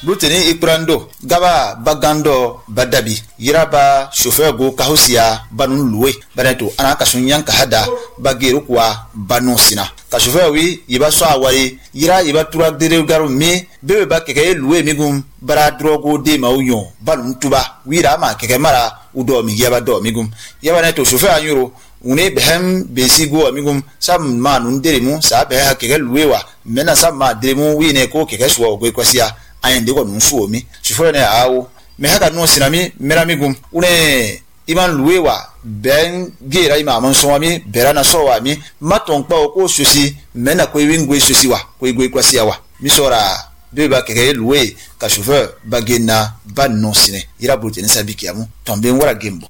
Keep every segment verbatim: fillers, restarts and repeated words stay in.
Bruteni iprando gaba bagando badabi yiraba chauffeur go kahusia banun luwe banato anaka sunyan kahada bagiru kwa banusina ka chauffeur wi yiba so awari yira yiba tura dere garu me bebe ba keke luwe migum bara drogo de mauyo banun tuba wira ma keke mara udo mi yaba do migum yaba nato chauffeur anyuro une behem besigo amigum sam ma nun deremu sa be ha keke luwewa mena sam ma deremu wi ne ko keke so go kwasia ayende ko nunsu omi chauffeur ne awo me haka no sinami meramigum une iman luwewa ben gera ima monso ami berana so wa mi maton pa ko sosi mena ko wingwe sosi wa ko igwe kwasia wa mi sora de ba keke luwe ka chauffeur bagena ban no sine ira brute ne sabiki amu tombe wora gembo.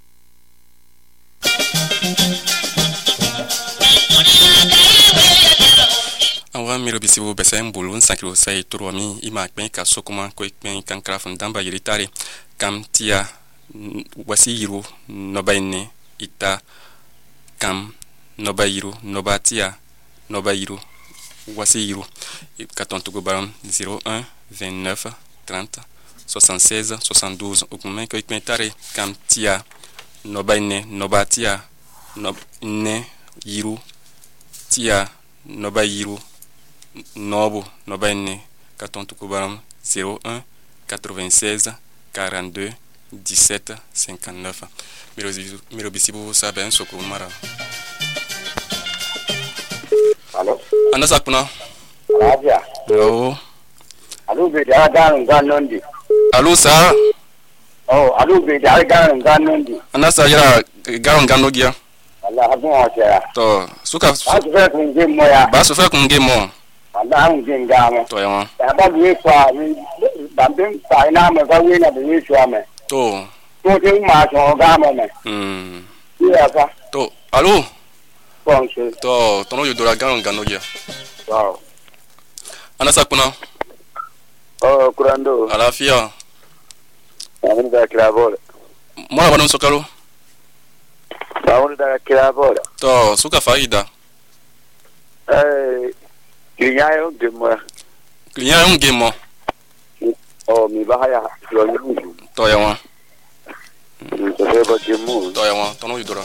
Awa miro bisibu besa mbulu nsakiro sai turomi ima kpen ka sokuma ko kpen kan krafun damba yiritare kam tia wasiru nobaine ita kam nobairu nobatia nobairu wasiru katon tugo baram zéro un vingt-neuf trente soixante-seize soixante-douze okumen ko kpen tare kam tia nobaine nobatia nobne yiru tia nobairu Nobo, Nobaine, Katon Tukubaram, zéro un quatre-vingt-seize quarante-deux dix-sept cinquante-neuf. Mirobisibu Saben Sokumara. Allô? Anasakuna. Alabia. Oh. Allô, Beda Gan Ganondi. Allô, ça? Oh, allô, Beda Gan Ganondi. Anasa Yara Garon Ganogia. Allah, bon, cher. To, Suka. Ba su fe kun ge mo ya. Ba su fe kun ge mo. Allah an ge ngamo. To yawa. Ya ba bi kwa ba bin pa ina me ga we na bi shwa me. To. To te ma so ga mo me. Hmm. Ya ka. To, allô? Bon, cher. To, tono yo dora Garon Ganogia. Wow. Anasakuna. Oh, kurando. Alafia. Amin da kirabora. Mwana bana sokalo. Amin da kirabora. To, suka faida. Eh, kinyayo ngemo. Kinyayo ngemo. Oh, mi bahaya yo nyu. To yawa. To ba gemu. To yawa, tono yudora.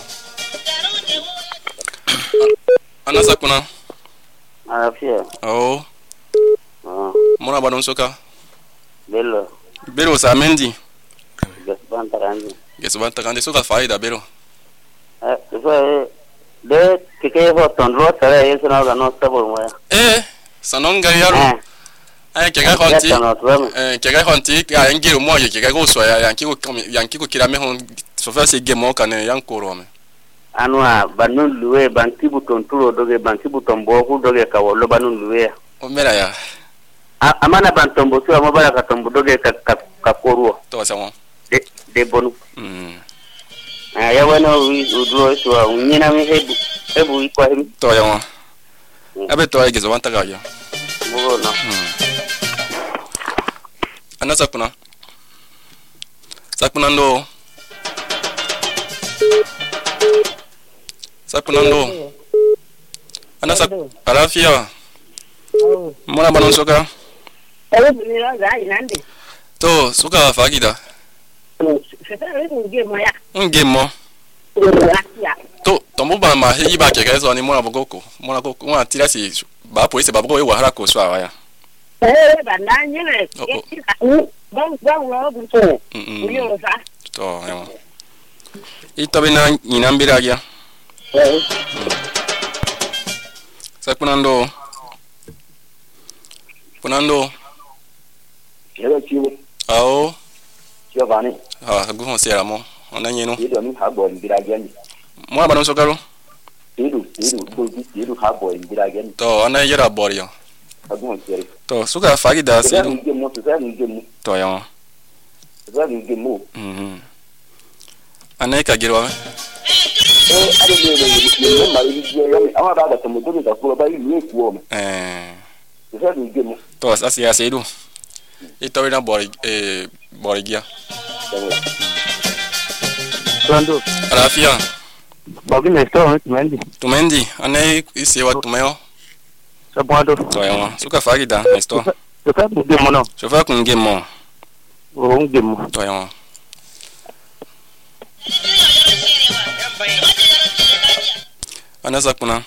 Anasa kuna. Afia. Oh. Ah. Mwana bana soka. Bello. Bero sa mendi. Gesban tarandi. Gesban tarandi suka faida bero. Eh, so de kike ho tonro tare yeso na no sabo mo. Eh, sanonga yaro. Eh, kega konti. Eh, kega konti ya ngiro mo ye kega go so ya yanki ko yanki ko kira me hon so fa se gemo kan yankoro me. Anwa banun luwe banki buton turo doge banki buton bo ku doge ka wollo banun luwe. O mera ya. Amana bantombo so amabara ka tombo doge ka ka koruo. To sawo. De de bonu. Mm. Ah, ya wana udro so unyina mi hebu hebu ikwa him. To yawa. Abe to gezo wanta ga ya. Mugo na. Mm. Anasa kuna. Sakuna ndo. Sakuna ndo. Anasa alafia. Mwana bana soka. Ewe bila ga inande. To suka fagida. Sasa wewe ngemo ya. Ngemo. Ya. To tombo ba ma heyi ba keke so ni mwana bogoko. Mwana koko mwana tirasi ba police ba bogoko we wahara ko so awa ya. Eh ba nanye le. Bang bang lo buto. Uyo sa. To yawa. Ito bina inambira ya. Eh. Sakunando. Kunando. Yelo chiwo. Ao. Giovanni. Ah, guhon sera mo. Ona nyeno. Ido mi habo mbira gani. Mwana bana sokaro. Ido ido do bi ido habo mbira gani. To ona yera borio. Agun sere. To suka fagida Sasa sidu. ngemo sasa ngemo. To yawa. Sasa ngemo. Mhm. Aneka girwa. Eh, ade le le le ma ri je yo mi. Awa ba da tomo do da ko ba yi ku o me. Eh. Sasa ngemo. To sasa ya sidu. Ito ina bori eh borigia. Kurando. Alafia. Bagi nesto tumendi. Tumendi ane isi wa tumeo. Sabuado. To yawa. Suka fagida nesto. chauffeur kunge mo no chauffeur kunge mo o nge mo to yo anasa kuna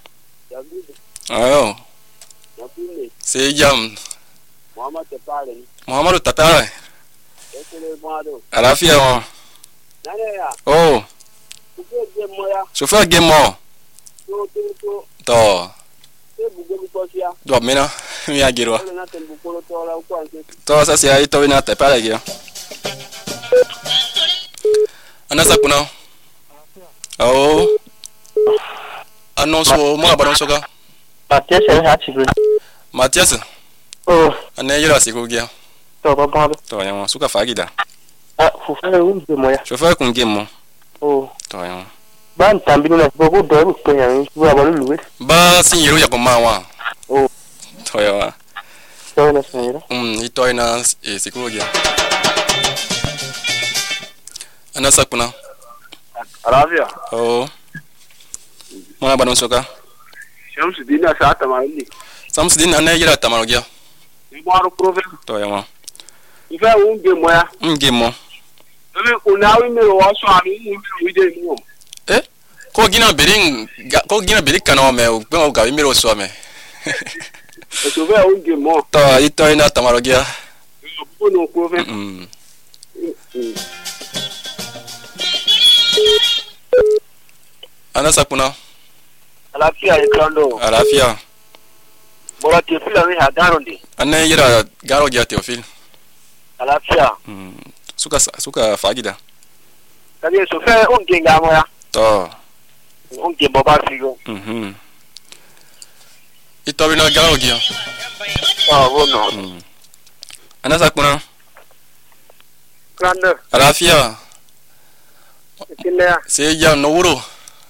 ayo se jam Muhammad Tapale Muhammadu Tapale ekele mwado alafia wo nane ya oh kunge mo ya chauffeur gemo to to to to e bugo mi kosia do mina mi agiro na tembu ko to la ko anke to sasa ya ito na Tapale gyo anasa kuna oh anonso mo abonso ka Matias e ha chigre Matias oh ane yira sikugia to baba to ya suka fagida ah fu fa unge mo ya chauffeur kunge mo oh to ya ban tambinu na bogo do ru pe yan fu abolu luwe ba sinyiru ya komawa oh to ya to na senira um ito ina e sikugia anasa kuna Arabia oh mo abonso ka Shamsu dina sa tamali Samsudin ane yira tamarogia Ibaro province to ya ma ife unge mo ya unge mo Ebe unawi mi wa so ani mi mi de mo eh ko gina berin ko gina berin kana me o gbe ga mi ro so me so be unge mo to ito ina tamarogia ko no province mm anasa kuna Alafia ikrando alafia bora te fila mi hadaronde ane yira garogia Theophile Alafia mm suka suka fagida kadi so fe unge nga mo ya to unge boba figo mhm ito bina garogia ah wono mm anasa kuna krando alafia kinne se ya no wuro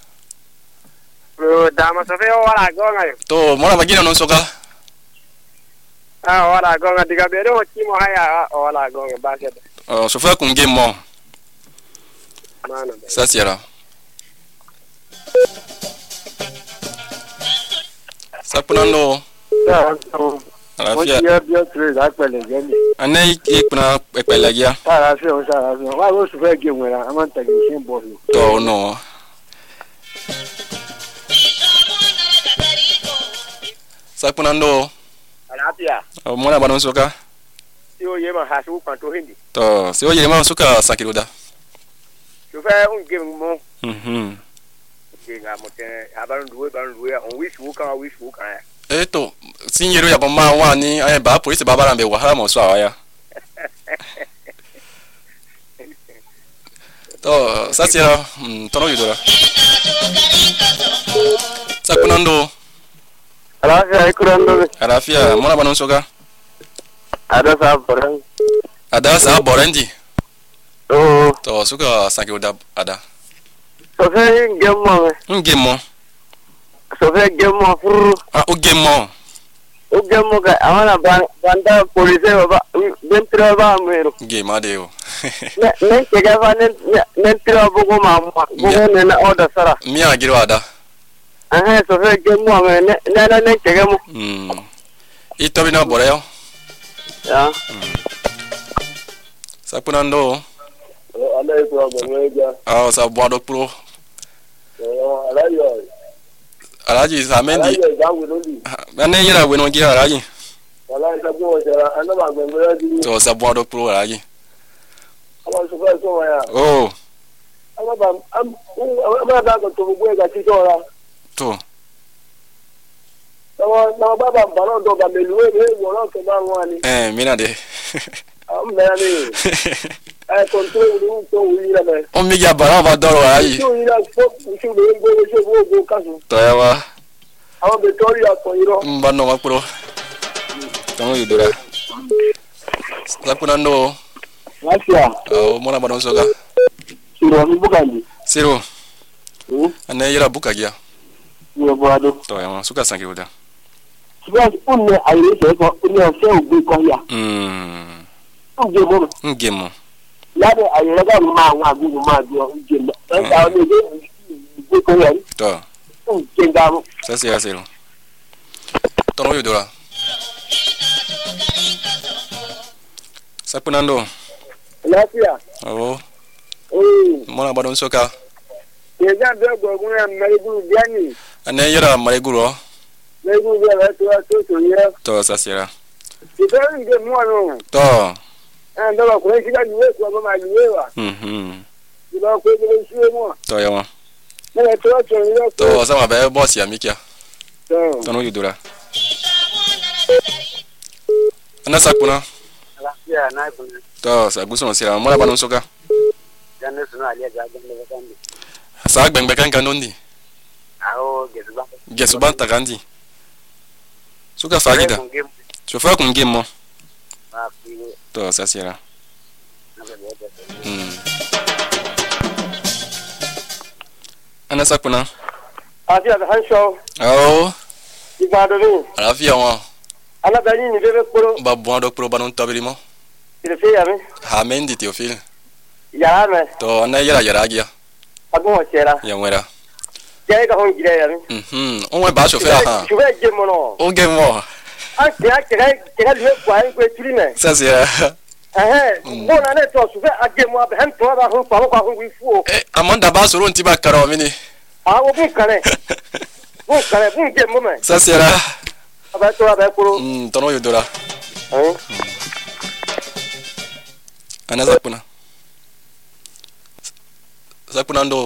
Bro, dama sa fe wala gonga yo. to mona magina non soka Ah, wala gonga diga be do kimo haya wala gonga ba se. oh chauffeur kunge mo Mana. ça sera ça punando Ah, alafia ya bio tre da pele gemi. ane ikuna epelagia Ah, fe o sa, wa wo su fe gemi la, amanta gi sin bo. to no ça punando Alafia. mona banon soka Ti o yema hasu kwanto hindi. to se oye ma suka sakiruda Su fe un gemi mo. mhm Kinga mo te abaru duwe baru duwe on wish wo kan wish wo kan. eto sinyiru ya koma wa ni ay ba police baba rambe wa hala mo so aya to ça sera tono yudora ça kunando Alafia ikrando. alafia mona banon soka Ada sa borang. ada sa borendi Oh, to suka sakiruda ada so fe gemi. ngemo So fe gemi furu. ah ogemo Ugemo ga amana banda police baba dentro ba mero ngema deo ne ne kega ba ne ne tira bugo ma bugo ne na oda sara mi agiro ada eh so fe gemo me ne ne ne kega mo mm ito bina boreo ya ça punando ala ito ba meja ah ça boado pro ala yo alaji samendi ga wuloli ane yira weno gi alaji ala ita go jara ana ba gbe meja di to ça boado pro alaji ala so fa so ya oh ala ba am am ba ko to bugo ga ti so ra to na na ba ba ba do ga meluwe ne wo ro ke ba wani eh mina de am na ni ai control ni to wira me o mi ya bara ba doro alaji to wira fo ti le go se go go kasu to yawa àwọn Victoria ko iro mbano makuro tono yudora ça punando Asia oh mona banon soka iro ni bugandi siro hmm ane yira bukagia iro boado to yawa suka sakiruda siba unne ayire se ko unne se ogbe ko ya mm uje mo ngemo ya de ayire ga ma wa gu ma dio uje mo e da ni de ogbe ko ya to uje ga mo ça c'est assez long tono yudora Sapunando. Lafiya. Oh. Oh. Mona badon soka. Ke ja be go gun ya mai guru biani. Ane yara mai guru. Mai guru ya to to to ya. To sasira. Ke ta nge mo no. To. Ah ndo ko shi ga niwe ko ma niwe wa. Mhm. Ndo ko ni shi mo. To yawa. Na to to ya. To sama be boss ya mikia. To. To no yudura. Ana sakuna. Lafiya na ku. To sa guso no sira mona badon soka. Janne suna aliya ga gande ba kandi. Sa gbengbe kan kanondi. Awo gesuba. Gesuba takandi. Suka fagida. Chauffeur kun game mo. Ah, figo. To sasira. Mm. Ana sakuna. Afia da hansho. Oh. Ibado ni. Afia wa. Ala bani ni bebe koro. Ba bon do pro banon tabirimo. Il fait ya me. Ha mendi Théophile. Ya me. To na yara yara gia. Agun o chera. Ya mwera. Je ga hon gire ya me. Mhm. On wa ba chauffeur ha. Je vais game no. O game mo. Ah, tiens, tiens, tiens, lui quoi, il peut tuer. Ça c'est Eh, bon année toi, je vais à game moi, ben toi va hon pas quoi hon il faut. Eh, amanda ba so ron ti ba karo mini. Ah, o bon kane. Bon kane, bon game moi. Ça c'est là. Aba toi ba koro. Mm, tono yodora. Hein? Ana zakuna. Zakuna ndo.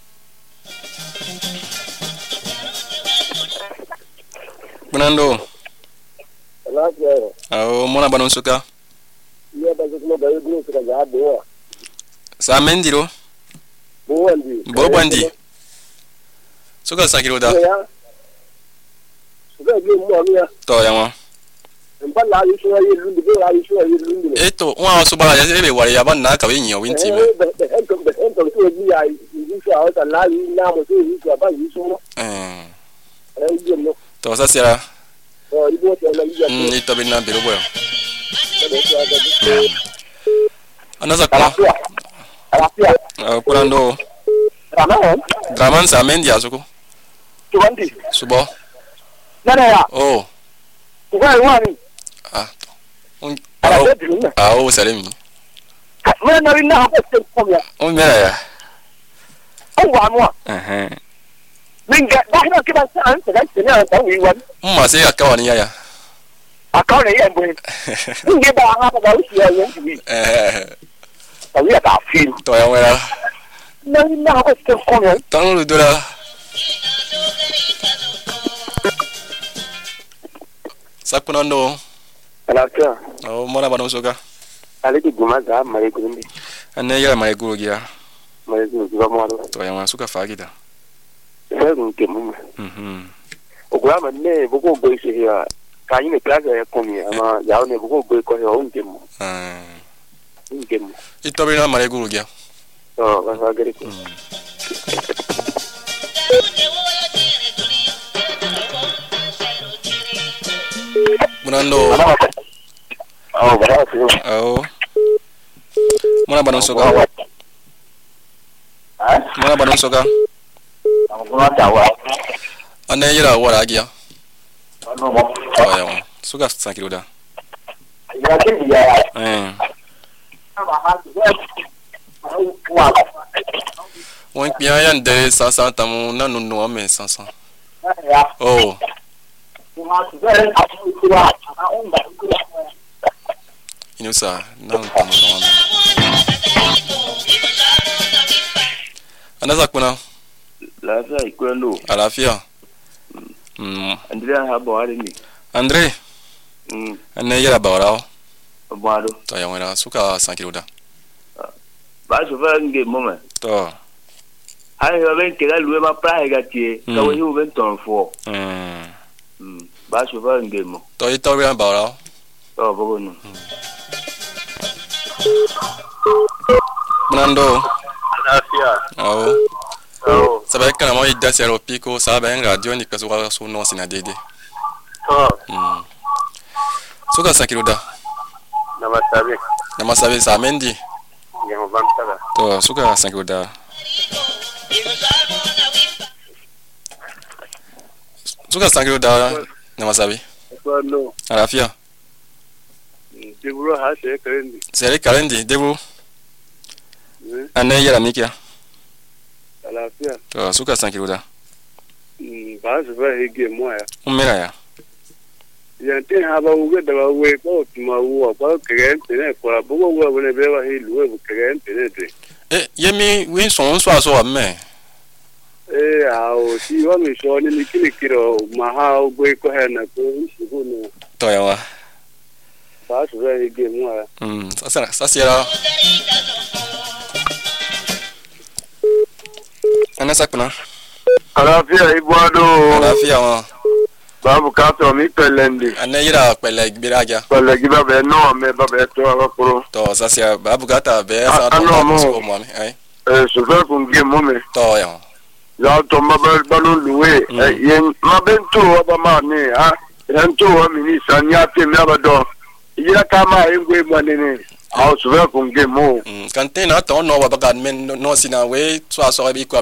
Bunando. Lafiya. Ah, mona banon suka. Ya ba kuma ba yi gurin suka ga abuwa. Sa mendiro. Bo wandi. Bo bandi. Suka sakiro da. Ya. Suka ge mo ya. To ya mo. Mba la yi so yi lundu be la yi so yi lundu. Eto, wa so ba ya ebe wari ya ban na ka we nyo winti me. Eh, be en to be en to to yi ya yi so a ta la yi na mo so yi so ba yi so. Eh. Eh, yi no. To sa sira. Oh, ibo te na yi ya. Mm, ito bin na biro boyo. Ana zakuna. Lafiya. Ah, kurando. Ramadan. Draman sa mendi asuko. Tuwandi. Subo. Nana ya. Oh. Tuwa yi wani. Ah. On Ala ah, be dinna. ah, oh, salemi. Mena na ina ha ko ko ya. On mera ya. An wa mo. Eh. Minga ba na kiba sa an ta dan ne an wi wan. Mma sai aka wani yaya. Aka ne yan bo. Minga ba ha ba wuci ya yan ji. Eh. Ta wi ta fi. To ya wera. Na ina ha ko ko ya. Tanu lu dora. Sakuna ndo. Lafiya. Oh, mona banon soka. Ale ki guma ga mare gundi. Ane yara mai guru giya. Mare gundi ba mo. To ya ma suka fagida. Sai gun ke mu. Mhm. Ogwa ma ne bu ko boy se ya. Ka yi ne plaza ya komi ama ya ne bu ko boy ko ya on ke mu. Ah. Un ke mu. Ito bin na mai guru giya. Oh, ba sa gare ko. Bunando. Oh, ba sa. Oh. Mona banon soka. Ah? Mona banon soka. Ko ta wa. Ane yara wara giya. No mo. To ya ma. Suka sakiro da. Ya ke ya. Eh. Wọ́n pín ayá ń dẹ̀rẹ̀ sánsan tàmú nánú nù ọmọ ẹ̀ sánsan. Oh. Inú sá náà ń tàmú nù ọmọ ẹ̀. Anásàkúnná. Lafiya ikwendo. Àlàáfíà. Andrea ha bawari ni. André. Mm. Ẹnẹ yẹra bàwárà ọ. Bawado. Tọ́ yàwọn ẹ̀rọ súkà sàn kìlọ̀ dá. Ba so fa nge mama. Tọ́. Ai ho ben kela luwe ma pra ga tie. Ka wo hu ben ton fo. Mm. Mm. Ba so fa nge mo. Tọ́ yìí tọ́ bí wọn bàwárà ọ. Oh, bogo no. Bunando. Lafiya. Oh. Oh. Sabe kana mo idda sero pico sabe en radio ni kaso wa so no sina dede. Oh. Mm. Suka sàn kìlọ̀ dá. Namaste. Namasabe sa mendi. Yemo bantala. To suka sàn kìlọ̀ dá. Suka sàn kìlọ̀ dá. Namasabe. Kwando. Àlàáfíà. Mm. Debro ha se karendi. Sere karendi debu. Ane yara mikia. Alafia. To suka sankiruda. Mm ba se ba hege moya. Umera ya. Yante haba uge da we ko tuma wo ba kegente ne ko la bugo wo ne be ba hilu we kegente ne de. Eh yemi win son so aso ame. Eh ao si wa mi so ni kile kiro maha ugwe ko hena ko isigo no. To ya wa. Ba se ba hege moya. Mm sasa sasa ya. Ana sakuna. Alafia ibwado. Alafia wa. Babu kato mi pelendi. Ane yira pele biraja. Pele giba be no me ba be to akoro. To sasa babu gata be sa to ko mo ai. Eh so fa kun ge mo me. To ya. Ya to ma ba balun luwe. Eh yen ma ben to ba ma ni ha. Ren to wa mi ni sanya te me ba do. Yira kama engwe mo ni ni. Au so fa kun ge mo. Mm kan te na to no wa ba gan men no sina we so aso bi ko